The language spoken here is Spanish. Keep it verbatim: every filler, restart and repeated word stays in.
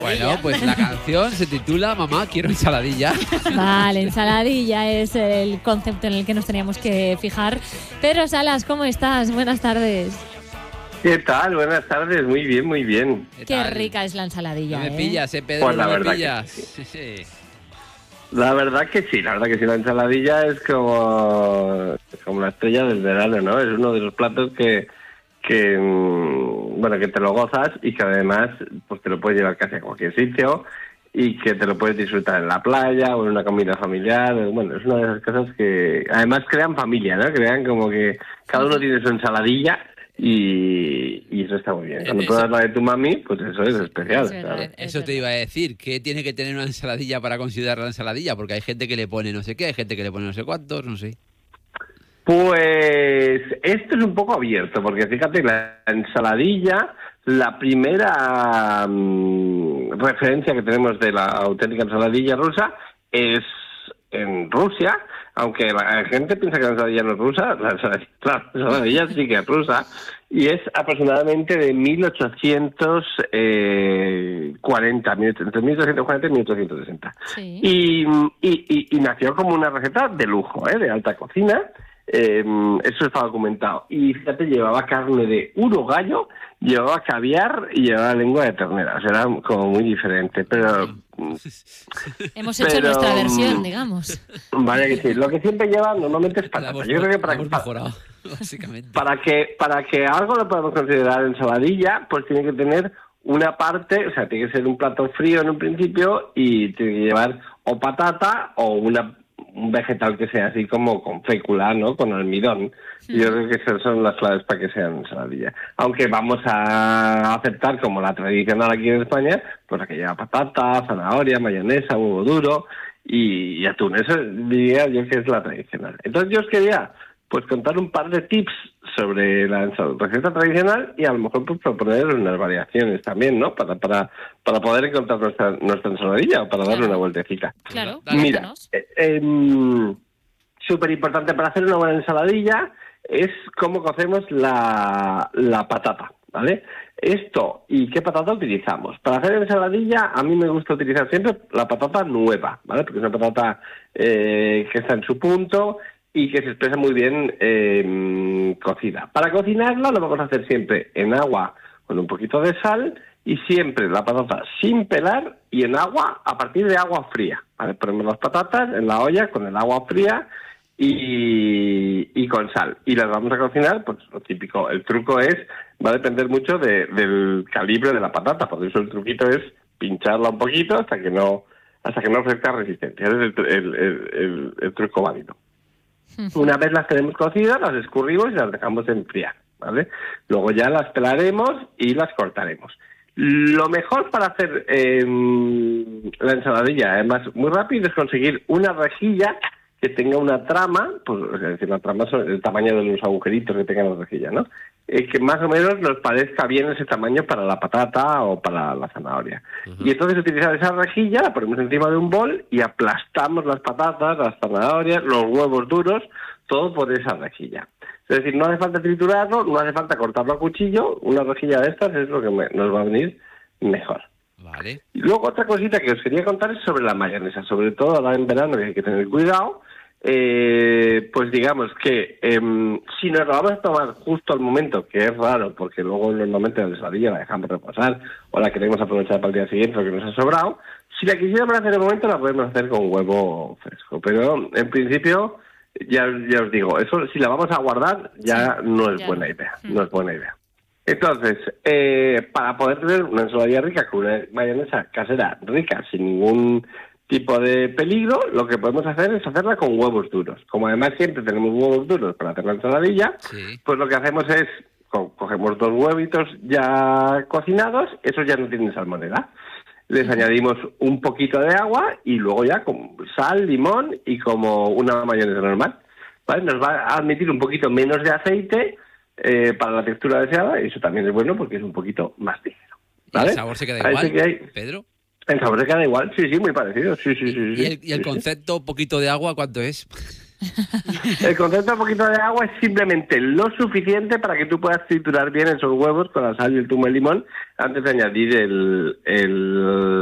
Bueno, pues la canción se titula Mamá, quiero ensaladilla. Vale, ensaladilla es el concepto en el que nos teníamos que fijar. Pedro Salas, ¿cómo estás? Buenas tardes. ¿Qué tal? Buenas tardes, muy bien, muy bien. Qué, Qué rica es la ensaladilla. No me ¿eh? pillas, eh, Pedro, Pues la no me verdad que pillas. sí. Sí, sí. La verdad que sí, la verdad que sí, la ensaladilla es como, como la estrella del verano, ¿no? Es uno de los platos que, que, bueno, que te lo gozas y que además pues te lo puedes llevar casi a cualquier sitio y que te lo puedes disfrutar en la playa o en una comida familiar. Bueno, es una de esas cosas que además crean familia, ¿no? Crean como que cada uno tiene su ensaladilla. Y, y eso está muy bien. Cuando Eso- pruebas la de tu mami, pues eso es especial. Es verdad, claro. es Eso te verdad. iba a decir, que tiene que tener una ensaladilla para considerar la ensaladilla, porque hay gente que le pone no sé qué, hay gente que le pone no sé cuántos, no sé. Pues esto es un poco abierto, porque fíjate, la ensaladilla, la primera mm, referencia que tenemos de la auténtica ensaladilla rusa es en Rusia, aunque la gente piensa que la ensaladilla no es rusa, la ensaladilla, claro, la ensaladilla sí que es rusa, y es aproximadamente de mil ochocientos cuarenta, entre mil ochocientos cuarenta y mil ochocientos sesenta. Sí. Y, y, y, y nació como una receta de lujo, ¿eh? De alta cocina. Eh, eso está documentado. Y fíjate, llevaba carne de uro gallo, llevaba caviar y llevaba lengua de ternera. O sea, era como muy diferente. Pero Hemos hecho pero, nuestra versión, mm, digamos. vaya que sí. Lo que siempre lleva normalmente es La patata. hemos, Yo creo que para, la hemos para, mejorado, básicamente. para que para que algo lo podamos considerar ensaladilla, pues tiene que tener una parte, o sea, tiene que ser un plato frío en un principio y tiene que llevar o patata o una un vegetal que sea así como con fécula, ¿no? Con almidón. Mm. Yo creo que esas son las claves para que sean ensaladilla. Aunque vamos a aceptar como la tradicional aquí en España, pues la que lleva patata, zanahoria, mayonesa, huevo duro y, y atún. Eso diría yo que es la tradicional. Entonces yo os quería pues contar un par de tips sobre la ensal- receta tradicional y a lo mejor pues proponer unas variaciones también, ¿no? Para para para poder encontrar nuestra nuestra ensaladilla o para darle Claro. una vueltecita. Claro, Dale. Mira, cuéntanos. eh, eh, súper importante para hacer una buena ensaladilla es cómo cocemos la, la patata, ¿vale? Esto, ¿y qué patata utilizamos? Para hacer ensaladilla, a mí me gusta utilizar siempre la patata nueva, ¿vale? Porque es una patata eh, que está en su punto y que se expresa muy bien eh, cocida. Para cocinarla lo vamos a hacer siempre en agua con un poquito de sal y siempre la patata sin pelar y en agua a partir de agua fría, ¿vale? Ponemos las patatas en la olla con el agua fría y, y con sal. Y las vamos a cocinar, pues lo típico. El truco es, va a depender mucho de, del calibre de la patata, por eso el truquito es pincharla un poquito hasta que no hasta que no ofrezca resistencia. Ese es el, el, el, el, el truco válido. Una vez las tenemos cocidas, las escurrimos y las dejamos enfriar, ¿vale? Luego ya las pelaremos y las cortaremos. Lo mejor para hacer eh, la ensaladilla, además muy rápido, es conseguir una rejilla que tenga una trama, pues es decir, la trama es el tamaño de los agujeritos que tenga la rejilla, ¿no? Eh, que más o menos nos parezca bien ese tamaño para la patata o para la zanahoria. Uh-huh. Y entonces utilizar esa rejilla, la ponemos encima de un bol y aplastamos las patatas, las zanahorias, los huevos duros, todo por esa rejilla. Es decir, no hace falta triturarlo, no hace falta cortarlo a cuchillo, una rejilla de estas es lo que me, nos va a venir mejor. Vale. Y luego otra cosita que os quería contar es sobre la mayonesa, sobre todo ahora en verano que hay que tener cuidado. Eh, pues digamos que eh, si nos lo vamos a tomar justo al momento, que es raro porque luego normalmente la ensaladilla la dejamos reposar o la queremos aprovechar para el día siguiente porque nos ha sobrado, si la quisiéramos hacer de momento la podemos hacer con huevo fresco, pero en principio ya, ya os digo, eso si la vamos a guardar ya sí, no es ya. buena idea, no es buena idea. Entonces, eh, para poder tener una ensaladilla rica con una mayonesa casera rica sin ningún tipo de peligro, lo que podemos hacer es hacerla con huevos duros. Como además siempre tenemos huevos duros para hacer la ensaladilla, sí. pues lo que hacemos es, co- cogemos dos huevitos ya cocinados, esos ya no tienen salmonela. Les uh-huh. añadimos un poquito de agua y luego ya con sal, limón y como una mayonesa normal, ¿vale? Nos va a admitir un poquito menos de aceite eh, para la textura deseada y eso también es bueno porque es un poquito más ligero, ¿vale? ¿Y el sabor se queda igual, sí que hay... Pedro? El sabor se queda igual, sí, sí, muy parecido, sí, sí, sí. ¿Y el, y el sí, concepto, sí. poquito de agua, cuánto es? El concepto de poquito de agua es simplemente lo suficiente para que tú puedas triturar bien esos huevos con la sal y el zumo de limón antes de añadir el, el